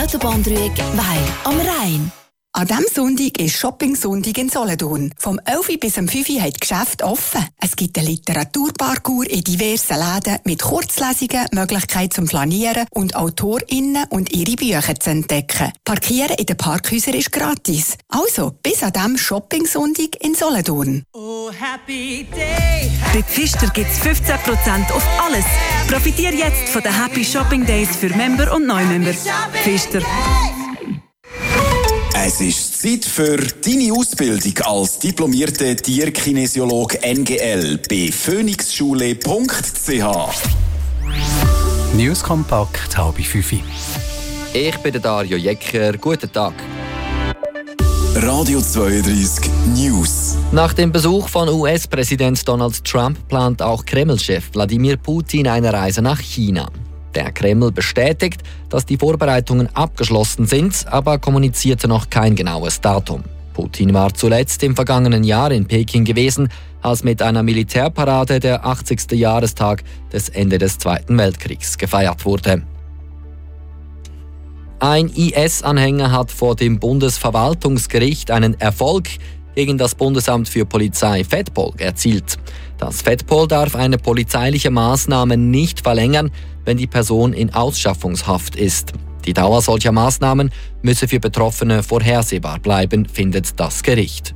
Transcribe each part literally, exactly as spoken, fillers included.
Autobahndreieck Weil am Rhein. An diesem Sonntag ist Shopping-Sonntag in Solothurn. Vom elf Uhr bis um fünf Uhr hat die Geschäfte offen. Es gibt einen Literaturparcours in diversen Läden mit Kurzlesungen, Möglichkeit zum Flanieren und AutorInnen und ihre Bücher zu entdecken. Parkieren in den Parkhäusern ist gratis. Also, bis an diesem Shopping-Sonntag in Solothurn. Oh, happy day. Bei Pfister gibt es fünfzehn Prozent auf alles. Profitiere jetzt von den Happy Shopping Days für Member und Neumember. Pfister. Es ist Zeit für deine Ausbildung als diplomierter Tierkinesiologe N G L bei phoenixschule punkt c h. News kompakt, halb fünf. Ich bin der Dario Jecker. Guten Tag. Radio zweiunddreißig News. Nach dem Besuch von U S-Präsident Donald Trump plant auch Kreml-Chef Wladimir Putin eine Reise nach China. Der Kreml bestätigt, dass die Vorbereitungen abgeschlossen sind, aber kommunizierte noch kein genaues Datum. Putin war zuletzt im vergangenen Jahr in Peking gewesen, als mit einer Militärparade der achtzigsten Jahrestag des Ende des Zweiten Weltkriegs gefeiert wurde. Ein I S-Anhänger hat vor dem Bundesverwaltungsgericht einen Erfolg gegen das Bundesamt für Polizei Fedpol erzielt. Das Fedpol darf eine polizeiliche Maßnahme nicht verlängern, wenn die Person in Ausschaffungshaft ist. Die Dauer solcher Maßnahmen müsse für Betroffene vorhersehbar bleiben, findet das Gericht.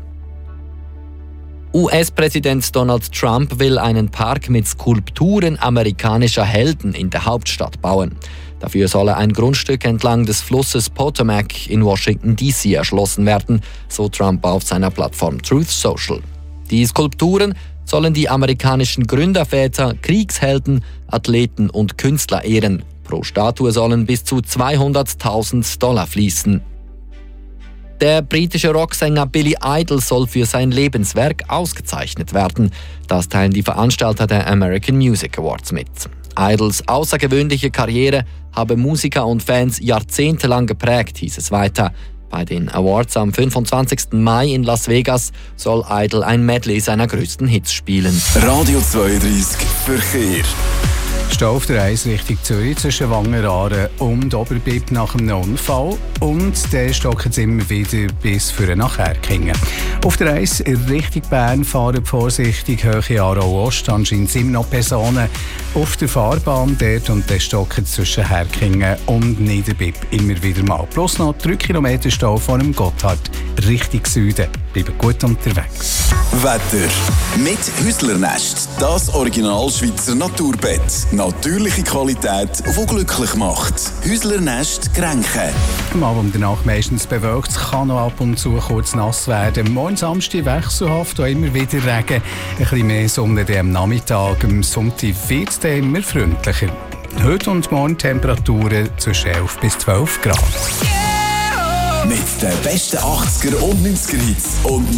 U S-Präsident Donald Trump will einen Park mit Skulpturen amerikanischer Helden in der Hauptstadt bauen. Dafür solle ein Grundstück entlang des Flusses Potomac in Washington D C erschlossen werden, so Trump auf seiner Plattform Truth Social. Die Skulpturen sollen die amerikanischen Gründerväter, Kriegshelden, Athleten und Künstler ehren. Pro Statue sollen bis zu zweihunderttausend Dollar fließen. Der britische Rocksänger Billy Idol soll für sein Lebenswerk ausgezeichnet werden. Das teilen die Veranstalter der American Music Awards mit. Idols außergewöhnliche Karriere habe Musiker und Fans jahrzehntelang geprägt, hieß es weiter. Bei den Awards am fünfundzwanzigsten Mai in Las Vegas soll Idol ein Medley seiner größten Hits spielen. Radio zweiunddreißig Verkehr. Stau auf der eins Richtung Zürich zwischen Wangeraaden und Oberbib nach einem Unfall. Und der stockt es immer wieder bis für nach Erkingen. Auf der eins Richtung Bern fahren vorsichtig Höhe Aarau Ost. Anscheinend sind noch Personen auf der Fahrbahn dort und der stockt zwischen Herkingen und Niederbib immer wieder mal. Plus noch drei Kilometer Stau von dem Gotthard Richtung Süden. Bleiben gut unterwegs. Wetter. Mit Hüsslernest. Das Original Schweizer Naturbett. Natürliche Qualität, die glücklich macht. Hüsslernest Grenchen. Mal um die Nacht meistens bewölkt, es kann noch ab und zu kurz nass werden. Morgen Samstag wechselhaft, auch immer wieder Regen. Ein bisschen mehr Sonne am Nachmittag. Am Sonntag wird es dann immer freundlicher. Heute und morgen Temperaturen zwischen elf bis zwölf Grad. Mit den besten achtziger und neunziger Hits und